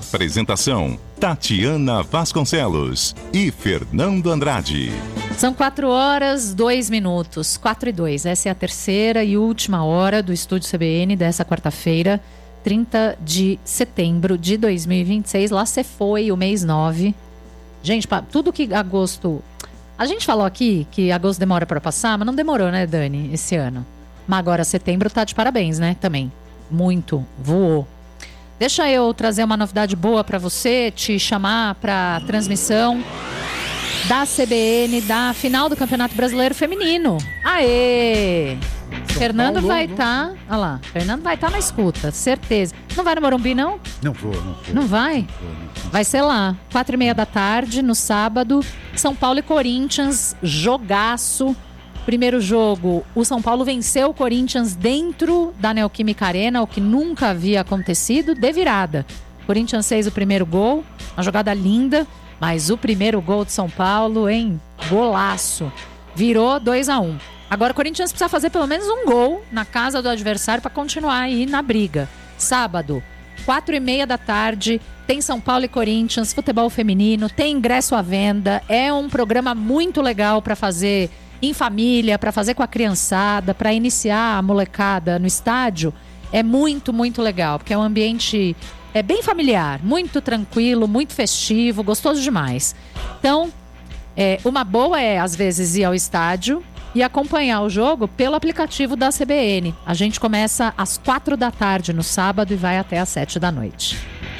Apresentação: Tatiana Vasconcelos e Fernando Andrade. São 4h02, 4h02. Essa é a terceira e última hora do Estúdio CBN dessa quarta-feira, 30 de setembro de 2026. Lá se foi o mês 9. Gente, tudo que agosto... A gente falou aqui que agosto demora para passar, mas não demorou, né, Dani, esse ano. Mas agora setembro tá de parabéns, né, também. Muito, voou. Deixa eu trazer uma novidade boa para você, te chamar para transmissão da CBN, da final do Campeonato Brasileiro Feminino. Aê! Fernando vai estar... Olha lá, Fernando vai estar na escuta, certeza. Não vai no Morumbi, não? Não vou. Não vai? Vai ser lá, 4h30 da tarde, no sábado. São Paulo e Corinthians, jogaço. Primeiro jogo, o São Paulo venceu o Corinthians dentro da Neoquímica Arena, o que nunca havia acontecido, de virada. O Corinthians fez o primeiro gol, uma jogada linda, mas o primeiro gol de São Paulo, hein? Golaço. Virou 2-1. Agora o Corinthians precisa fazer pelo menos um gol na casa do adversário para continuar aí na briga. Sábado, 4h30 da tarde, tem São Paulo e Corinthians, futebol feminino, tem ingresso à venda. É um programa muito legal para fazer em família, para fazer com a criançada, para iniciar a molecada no estádio. É muito, muito legal, porque é um ambiente bem familiar, muito tranquilo, muito festivo, gostoso demais. Então, uma boa é, às vezes, ir ao estádio e acompanhar o jogo pelo aplicativo da CBN. A gente começa às 4 da tarde no sábado e vai até às 7 da noite.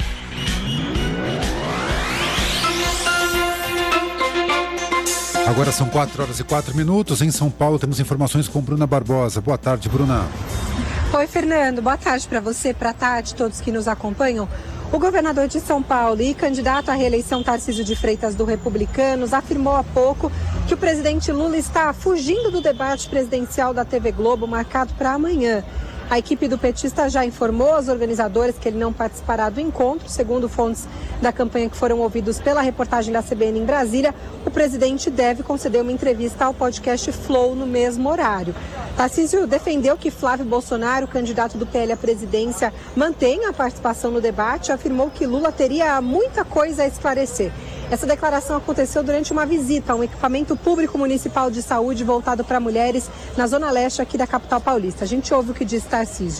Agora são 4h04. Em São Paulo temos informações com Bruna Barbosa. Boa tarde, Bruna. Oi, Fernando. Boa tarde para você, para a Tati, todos que nos acompanham. O governador de São Paulo e candidato à reeleição Tarcísio de Freitas do Republicanos afirmou há pouco que o presidente Lula está fugindo do debate presidencial da TV Globo marcado para amanhã. A equipe do petista já informou aos organizadores que ele não participará do encontro. Segundo fontes da campanha que foram ouvidos pela reportagem da CBN em Brasília, o presidente deve conceder uma entrevista ao podcast Flow no mesmo horário. Tarcísio defendeu que Flávio Bolsonaro, candidato do PL à presidência, mantenha a participação no debate e afirmou que Lula teria muita coisa a esclarecer. Essa declaração aconteceu durante uma visita a um equipamento público municipal de saúde voltado para mulheres na zona leste aqui da capital paulista. A gente ouve o que diz Tarcísio.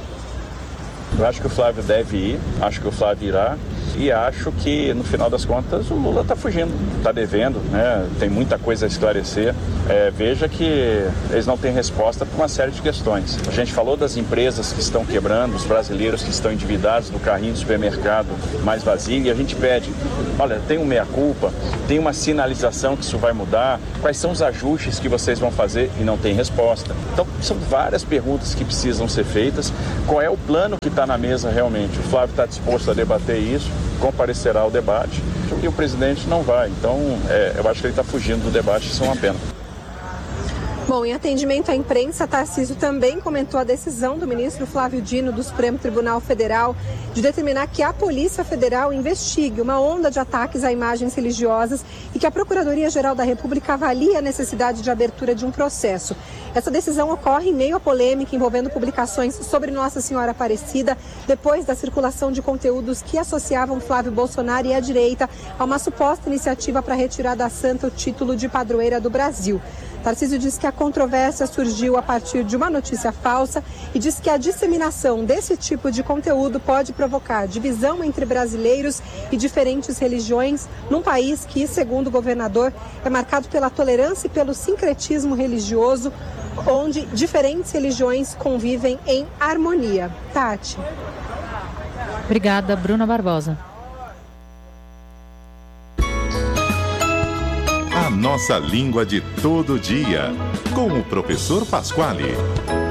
Eu acho que o Flávio deve ir, acho que o Flávio irá e acho que, no final das contas, o Lula está fugindo, está devendo, né? Tem muita coisa a esclarecer. Veja que eles não têm resposta para uma série de questões. A gente falou das empresas que estão quebrando, os brasileiros que estão endividados no carrinho do supermercado mais vazio, e a gente pede, olha, tem um meia-culpa, tem uma sinalização que isso vai mudar, quais são os ajustes que vocês vão fazer, e não tem resposta. Então, são várias perguntas que precisam ser feitas. Qual é o plano que está na mesa realmente? O Flávio está disposto a debater isso, comparecerá ao debate, e o presidente não vai. Então, eu acho que ele está fugindo do debate, isso é uma pena. Bom, em atendimento à imprensa, Tarcísio também comentou a decisão do ministro Flávio Dino do Supremo Tribunal Federal de determinar que a Polícia Federal investigue uma onda de ataques a imagens religiosas e que a Procuradoria-Geral da República avalie a necessidade de abertura de um processo. Essa decisão ocorre em meio à polêmica envolvendo publicações sobre Nossa Senhora Aparecida, depois da circulação de conteúdos que associavam Flávio Bolsonaro e a direita a uma suposta iniciativa para retirar da santa o título de padroeira do Brasil. Tarcísio diz que a controvérsia surgiu a partir de uma notícia falsa e diz que a disseminação desse tipo de conteúdo pode provocar divisão entre brasileiros e diferentes religiões num país que, segundo o governador, é marcado pela tolerância e pelo sincretismo religioso, onde diferentes religiões convivem em harmonia. Tati. Obrigada, Bruna Barbosa. A nossa língua de todo dia, com o professor Pasquale.